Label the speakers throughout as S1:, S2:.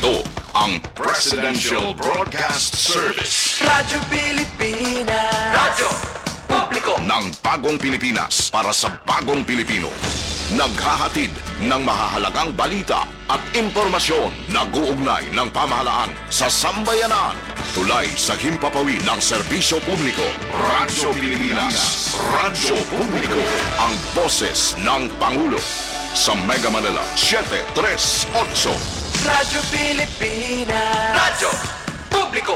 S1: Ito ang Presidential Broadcast Service.
S2: Radyo Pilipinas.
S1: Radyo
S2: Publiko
S1: ng bagong Pilipinas para sa bagong Pilipino. Naghahatid ng mahahalagang balita at impormasyon na guugnay ng pamahalaan sa sambayanan. Tulay sa himpapawid ng serbisyo publiko. Radyo Pilipinas. Radyo Publiko. Ang boses ng Pangulo. Sa Mega Manila, 738.
S2: Radyo Pilipinas. Radyo Publiko.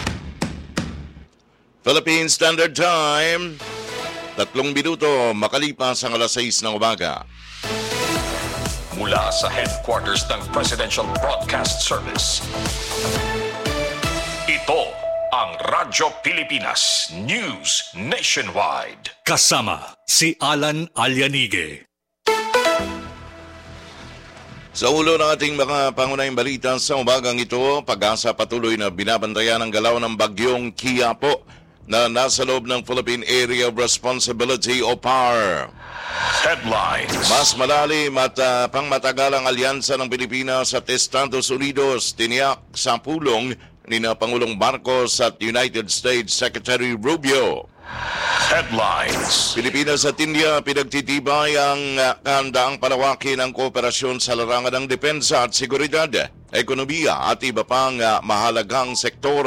S3: Philippine Standard Time, 3 minuto makalipas ang alas 6 ng umaga.
S4: Mula sa headquarters ng Presidential Broadcast Service, ito ang Radyo Pilipinas News Nationwide.
S5: Kasama si Alan Alianige.
S3: Sa ulo ng ating mga pangunahing balita sa umagang ito, Pag-asa patuloy na binabantayan ang galaw ng bagyong Quiapo na nasa loob ng Philippine Area of Responsibility o PAR.
S4: Headlines.
S3: Mas malalim at pangmatagalang alyansa ng Pilipinas at Estados Unidos tiniyak sa pulong ni na Pangulong Marcos at United States Secretary Rubio.
S4: Headlines.
S3: Pilipinas at India pinagtitibay ang kahandaang palawakin ng kooperasyon sa larangan ng depensa at seguridad, ekonomiya at iba pang mahalagang sektor.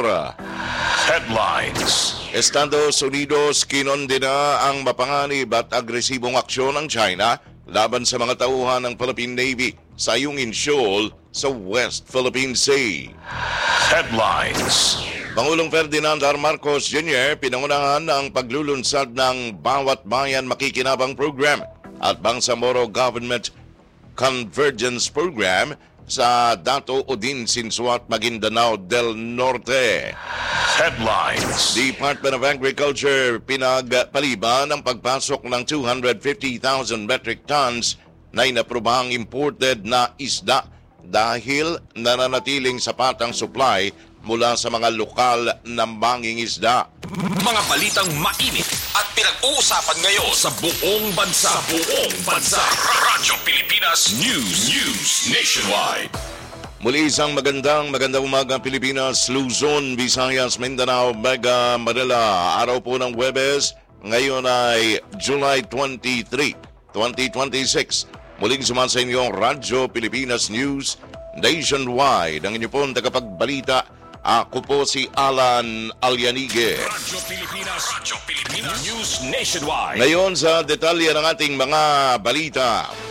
S4: Headlines.
S3: Estados Unidos kinondena ang mapanganib at agresibong aksyon ng China laban sa mga tauhan ng Philippine Navy sa Ayungin Shoal sa West Philippine Sea.
S4: Headlines.
S3: Pangulong Ferdinand R. Marcos Jr. pinangunahan ang paglulunsad ng Bawat Bayan Makikinabang Program at Bangsamoro Government Convergence Program sa Dato Odin Sinsuat, Maguindanao del Norte.
S4: Headlines.
S3: Department of Agriculture pinagpaliban ang pagpasok ng 250,000 metric tons na inaprobahang imported na isda dahil nananatiling sapat ang supply mula sa mga lokal na mangingisda.
S4: Mga balitang mainit at pinag-uusapan ngayon sa buong bansa. Radyo Pilipinas News Nationwide.
S3: Muli isang magandang umaga Pilipinas, Luzon, Visayas, Mindanao, Mega Manila. Araw po ng Huwebes, ngayon ay July 23, 2026. Muling sumasa inyo ang Radyo Pilipinas News Nationwide. Ang inyo pong tagapagbalita, ako po si Alan Alianige.
S4: Radyo Pilipinas News Nationwide.
S3: Ngayon sa detalye ng ating mga balita.